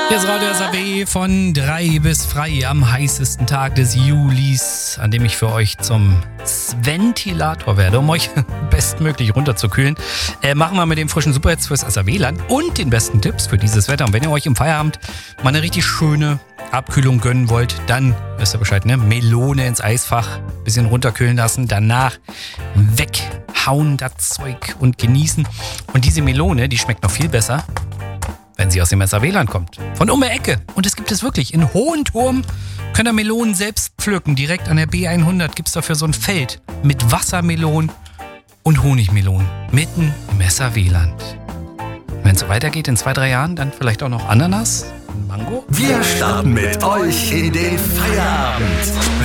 Hier ist Radio SAW von 3 bis frei am heißesten Tag des Julis, an dem ich für euch zum Ventilator werde, um euch bestmöglich runterzukühlen. Machen wir mit dem frischen Superhits fürs SAW-Land und den besten Tipps für dieses Wetter. Und wenn ihr euch im Feierabend mal eine richtig schöne Abkühlung gönnen wollt, dann wisst ihr Bescheid, ne? Melone ins Eisfach, bisschen runterkühlen lassen, danach weghauen das Zeug und genießen. Und diese Melone, die schmeckt noch viel besser, wenn sie aus dem SAW-Land kommt. Von um die Ecke. Und es gibt es wirklich. In Hohenturm könnt ihr Melonen selbst pflücken. Direkt an der B100 gibt es dafür so ein Feld mit Wassermelonen und Honigmelonen. Mitten im SAW-Land. Wenn es so weitergeht in 2-3 Jahren, dann vielleicht auch noch Ananas und Mango. Wir starten mit euch in den Feierabend.